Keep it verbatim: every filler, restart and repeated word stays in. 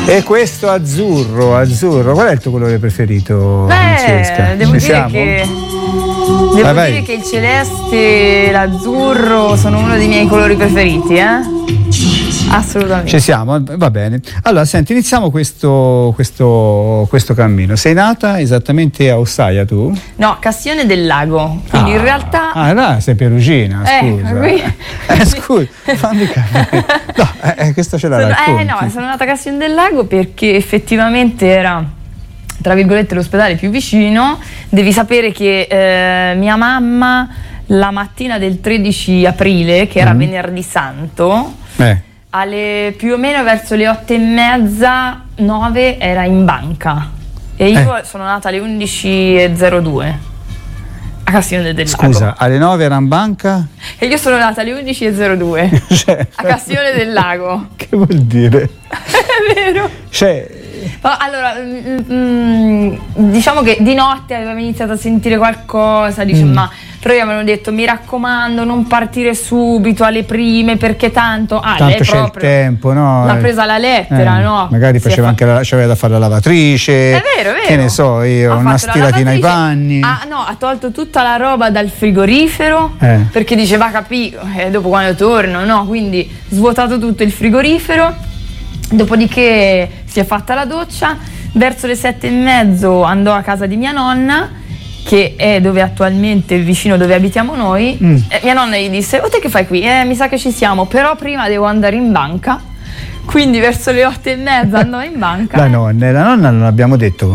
E questo azzurro, azzurro, qual è il tuo colore preferito? Beh, Francesca? devo Ci dire siamo? che devo Vai, vai. dire che il celeste e l'azzurro sono uno dei miei colori preferiti, eh? Assolutamente. Ci siamo, va bene. Allora, senti, iniziamo questo, questo, questo cammino. Sei nata esattamente a Ossaia tu? No, Castione del Lago. Quindi ah, in realtà. Ah, là sei perugina, scusa. Eh, qui... eh, scusa, fammi capire. No, eh, questa ce la sono, racconti. Eh no, sono nata a Castione del Lago perché effettivamente era, tra virgolette, l'ospedale più vicino. Devi sapere che eh, mia mamma la mattina del tredici aprile, che era mm. venerdì santo, eh. alle più o meno verso le otto e mezza, nove, era in banca. E io eh. sono nata alle undici e zero due a Castione del Lago. Scusa, alle nove era in banca? E io sono nata alle undici e zero due cioè, a Castione del Lago. Che vuol dire? È vero. Cioè... Allora, mm, diciamo che di notte avevamo iniziato a sentire qualcosa, dice, mm. ma però gli avevano detto mi raccomando non partire subito alle prime perché tanto ah, tanto lei c'è proprio il tempo, no? L'ha presa la lettera, eh, no? Magari faceva fa... anche la, c'aveva da fare la lavatrice. È vero, è vero. Che ne so io, ha una stiratina ai panni. Ah no, ha tolto tutta la roba dal frigorifero eh. perché diceva capito, eh, dopo quando torno, no? Quindi svuotato tutto il frigorifero, dopodiché si è fatta la doccia, verso le sette e mezzo andò a casa di mia nonna, che è dove attualmente, vicino dove abitiamo noi. mm. eh, mia nonna gli disse, oh te che fai qui? Eh, mi sa che ci siamo, però prima devo andare in banca. Quindi verso le otto e mezza andò in banca. La nonna, la nonna non abbiamo detto